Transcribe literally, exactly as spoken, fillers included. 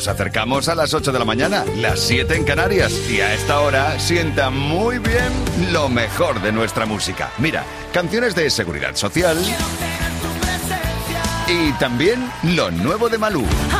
Nos acercamos a las ocho de la mañana, las siete en Canarias, y a esta hora sienta muy bien lo mejor de nuestra música. Mira, canciones de Seguridad Social y también lo nuevo de Malú.